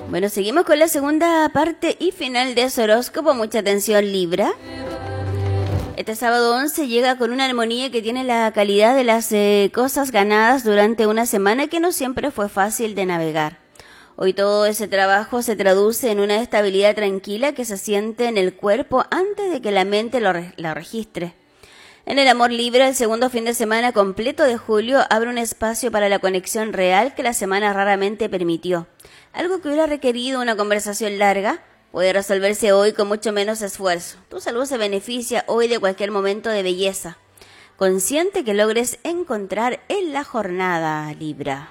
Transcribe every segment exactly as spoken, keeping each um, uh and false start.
Bueno, seguimos con la segunda parte y final de su horóscopo. Mucha atención, Libra. Este sábado once llega con una armonía que tiene la calidad de las eh, cosas ganadas durante una semana que no siempre fue fácil de navegar. Hoy todo ese trabajo se traduce en una estabilidad tranquila que se siente en el cuerpo antes de que la mente lo, re- lo registre. En el amor Libra, el segundo fin de semana completo de julio abre un espacio para la conexión real que la semana raramente permitió. Algo que hubiera requerido una conversación larga puede resolverse hoy con mucho menos esfuerzo. Tu salud se beneficia hoy de cualquier momento de belleza, consciente que logres encontrar en la jornada, Libra.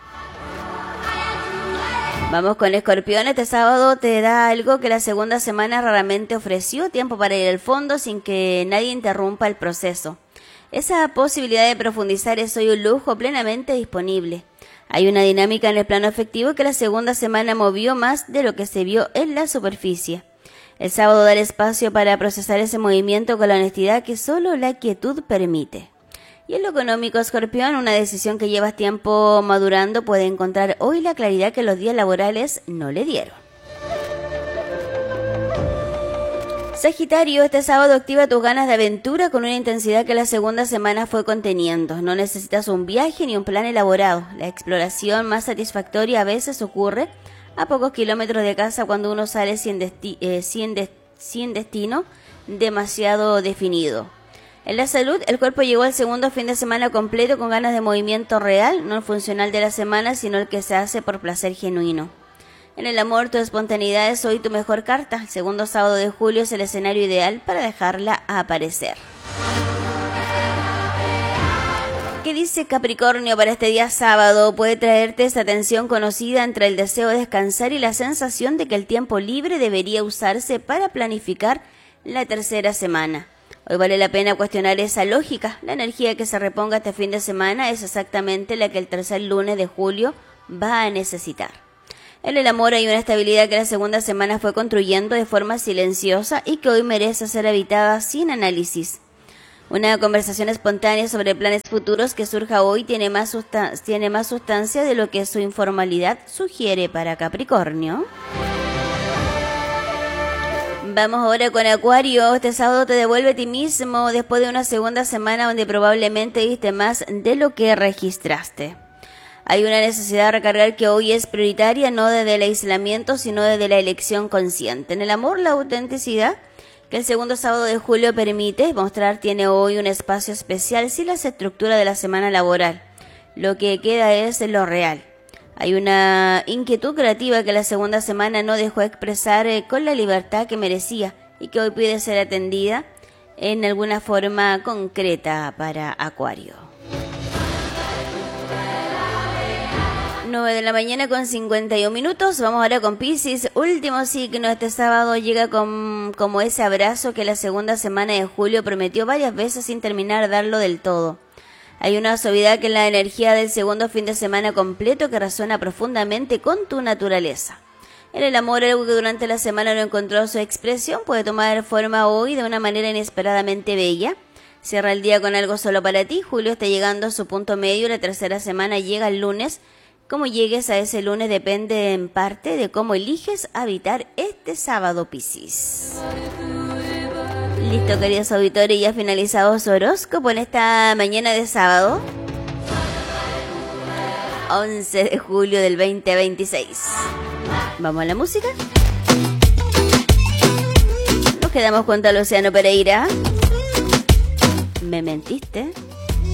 Vamos con Escorpión. Este sábado te da algo que la segunda semana raramente ofreció: tiempo para ir al fondo sin que nadie interrumpa el proceso. Esa posibilidad de profundizar es hoy un lujo plenamente disponible. Hay una dinámica en el plano afectivo que la segunda semana movió más de lo que se vio en la superficie. El sábado da el espacio para procesar ese movimiento con la honestidad que solo la quietud permite. Y en lo económico, Escorpión, una decisión que llevas tiempo madurando puede encontrar hoy la claridad que los días laborales no le dieron. Sagitario, este sábado activa tus ganas de aventura con una intensidad que la segunda semana fue conteniendo. No necesitas un viaje ni un plan elaborado. La exploración más satisfactoria a veces ocurre a pocos kilómetros de casa cuando uno sale sin, desti- eh, sin, de- sin destino demasiado definido. En la salud, el cuerpo llegó al segundo fin de semana completo con ganas de movimiento real, no el funcional de la semana, sino el que se hace por placer genuino. En el amor, tu espontaneidad es hoy tu mejor carta. El segundo sábado de julio es el escenario ideal para dejarla aparecer. ¿Qué dice Capricornio para este día sábado? Puede traerte esa tensión conocida entre el deseo de descansar y la sensación de que el tiempo libre debería usarse para planificar la tercera semana. Hoy vale la pena cuestionar esa lógica. La energía que se reponga este fin de semana es exactamente la que el tercer lunes de julio va a necesitar. En el amor hay una estabilidad que la segunda semana fue construyendo de forma silenciosa y que hoy merece ser habitada sin análisis. Una conversación espontánea sobre planes futuros que surja hoy tiene más, sustan- tiene más sustancia de lo que su informalidad sugiere para Capricornio. Vamos ahora con Acuario. Este sábado te devuelve a ti mismo después de una segunda semana donde probablemente diste más de lo que registraste. Hay una necesidad de recargar que hoy es prioritaria, no desde el aislamiento, sino desde la elección consciente. En el amor, la autenticidad que el segundo sábado de julio permite mostrar tiene hoy un espacio especial sin las estructuras de la semana laboral. Lo que queda es lo real. Hay una inquietud creativa que la segunda semana no dejó expresar eh, con la libertad que merecía y que hoy puede ser atendida en alguna forma concreta para Acuario. nueve de la mañana con cincuenta y un minutos. Vamos ahora con Piscis. Último signo. Este sábado llega con, como ese abrazo que la segunda semana de julio prometió varias veces sin terminar de darlo del todo. Hay una suavidad que en la energía del segundo fin de semana completo que resuena profundamente con tu naturaleza. En el amor, algo que durante la semana no encontró su expresión puede tomar forma hoy de una manera inesperadamente bella. Cierra el día con algo solo para ti. Julio está llegando a su punto medio. La tercera semana llega el lunes. Cómo llegues a ese lunes depende en parte de cómo eliges habitar este sábado, Piscis. Listo, queridos auditores, ya ha finalizado su horóscopo en esta mañana de sábado, once de julio del veinte veintiséis. ¿Vamos a la música? Nos quedamos con Luciano Pereira. ¿Me mentiste?